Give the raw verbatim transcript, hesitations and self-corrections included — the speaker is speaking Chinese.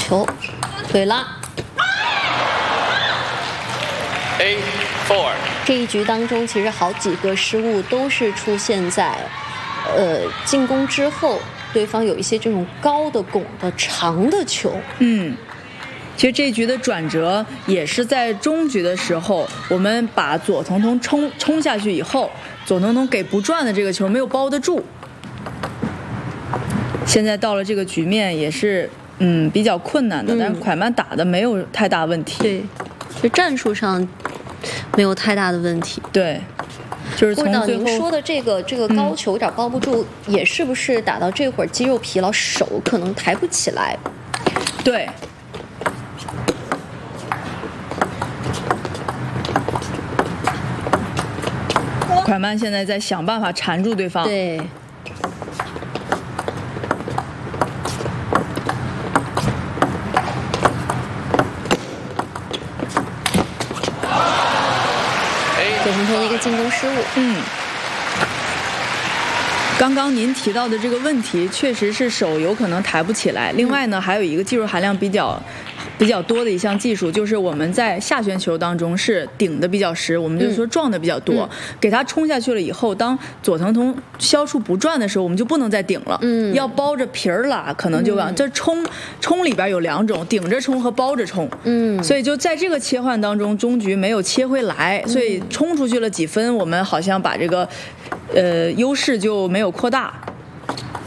球，对拉。 A four。 这一局当中，其实好几个失误都是出现在，呃，进攻之后，对方有一些这种高的、拱的、长的球。 嗯。其实这一局的转折也是在中局的时候，我们把左彤彤冲冲下去以后，左彤彤给不转的这个球没有包得住。现在到了这个局面也是嗯比较困难的，嗯、但是蒯曼打的没有太大问题。 对，就战术上没有太大的问题。 对，就是从最后您说的这个这个高球有点包不住，嗯、也是不是打到这会儿肌肉疲劳，手可能抬不起来？ 对。蒯曼现在在想办法缠住对方。 对。左彤彤的一个进攻失误。 嗯。刚刚您提到的这个问题，确实是手有可能抬不起来。另外呢，还有一个技术含量比较。比较多的一项技术就是我们在下旋球当中是顶的比较实，我们就说撞的比较多，嗯、给它冲下去了以后，当左彤彤消处不转的时候，我们就不能再顶了， 嗯、 要包着皮儿拉，可能就往、嗯、这冲冲里边有两种，顶着冲和包着冲， 嗯， 所以就在这个切换当中，中局没有切回来，所以冲出去了几分，我们好像把这个呃优势就没有扩大。